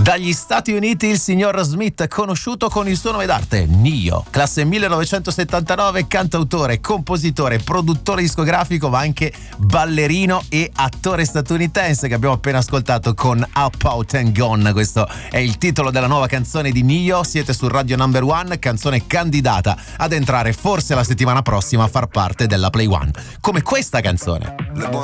Dagli Stati Uniti il signor Smith, conosciuto con il suo nome d'arte Ne-Yo, classe 1979, cantautore, compositore, produttore discografico, ma anche ballerino e attore statunitense, che abbiamo appena ascoltato con Up Out and Gone. Questo è il titolo della nuova canzone di Ne-Yo. Siete su Radio Number One, canzone candidata ad entrare forse la settimana prossima a far parte della Play One, come questa canzone. Le buon